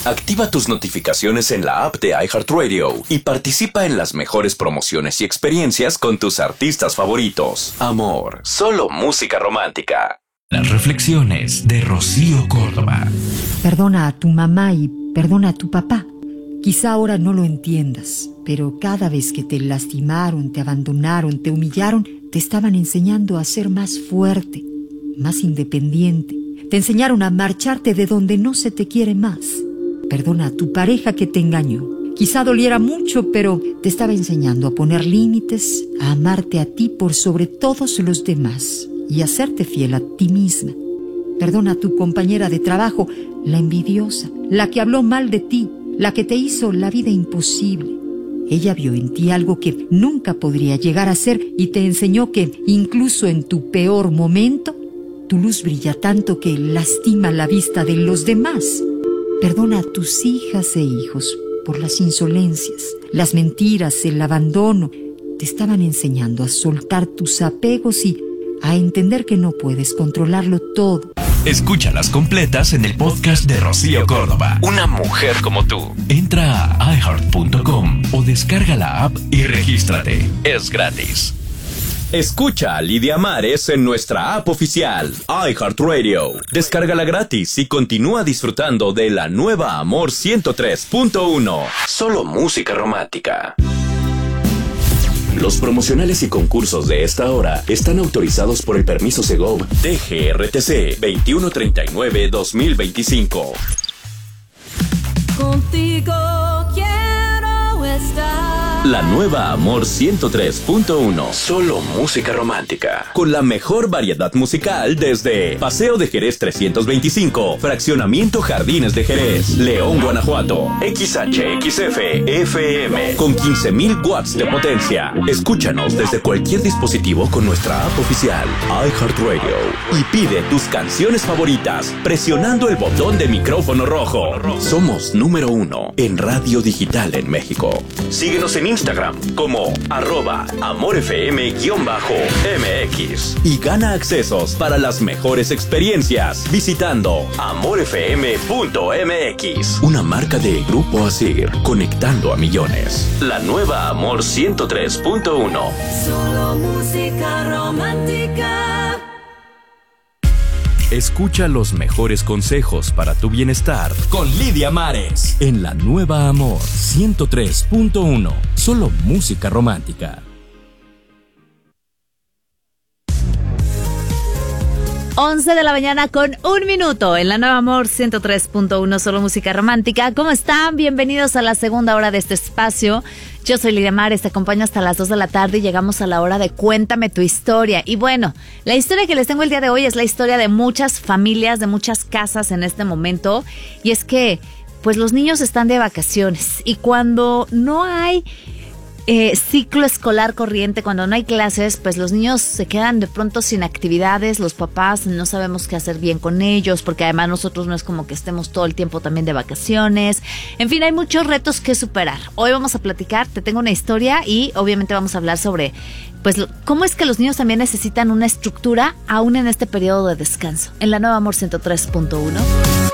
Activa tus notificaciones en la app de iHeartRadio y participa en las mejores promociones y experiencias con tus artistas favoritos. Amor, solo música romántica. Las reflexiones de Rocío Córdoba. Perdona a tu mamá y perdona a tu papá. Quizá ahora no lo entiendas, pero cada vez que te lastimaron, te abandonaron, te humillaron, te estaban enseñando a ser más fuerte, más independiente. Te enseñaron a marcharte de donde no se te quiere más. Perdona a tu pareja que te engañó. Quizá doliera mucho, pero te estaba enseñando a poner límites, a amarte a ti por sobre todos los demás y a serte fiel a ti misma. Perdona a tu compañera de trabajo, la envidiosa, la que habló mal de ti, la que te hizo la vida imposible. Ella vio en ti algo que nunca podría llegar a ser y te enseñó que, incluso en tu peor momento, tu luz brilla tanto que lastima la vista de los demás. Perdona a tus hijas e hijos por las insolencias, las mentiras, el abandono. Te estaban enseñando a soltar tus apegos y a entender que no puedes controlarlo todo. Escúchalas completas en el podcast de Rocío Córdoba. Una mujer como tú. Entra a iHeart.com o descarga la app y regístrate. Es gratis. Escucha a Lidia Mares en nuestra app oficial, iHeartRadio. Descárgala gratis y continúa disfrutando de la nueva Amor 103.1. Solo música romántica. Los promocionales y concursos de esta hora están autorizados por el permiso Segov DGRTC 2139-2025. Contigo quiero estar. La nueva Amor 103.1. Solo música romántica. Con la mejor variedad musical desde Paseo de Jerez 325, Fraccionamiento Jardines de Jerez, León, Guanajuato. XHXF FM con 15,000 watts de potencia. Escúchanos desde cualquier dispositivo con nuestra app oficial iHeartRadio y pide tus canciones favoritas presionando el botón de micrófono rojo. Somos número 1 en radio digital en México. Síguenos en Instagram como @amorfm_mx y gana accesos para las mejores experiencias visitando amorfm.mx. Una marca de Grupo Asir, conectando a millones. La nueva Amor 103.1. Solo música romántica. Escucha los mejores consejos para tu bienestar con Lidia Mares en la nueva Amor 103.1. Solo música romántica. 11 de la mañana con 1 minuto en la nueva Amor 103.1, solo música romántica. ¿Cómo están? Bienvenidos a la segunda hora de este espacio. Yo soy Lidia Mares, te acompaño hasta las 2 de la tarde y llegamos a la hora de Cuéntame tu historia. Y bueno, la historia que les tengo el día de hoy es la historia de muchas familias, de muchas casas en este momento. Y es que, pues los niños están de vacaciones y cuando no hay ciclo escolar corriente, cuando no hay clases, pues los niños se quedan de pronto sin actividades, los papás no sabemos qué hacer bien con ellos, porque además nosotros no es como que estemos todo el tiempo también de vacaciones. En fin, hay muchos retos que superar. Hoy vamos a platicar, te tengo una historia y obviamente vamos a hablar sobre pues cómo es que los niños también necesitan una estructura aún en este periodo de descanso. En la nueva Amor 103.1.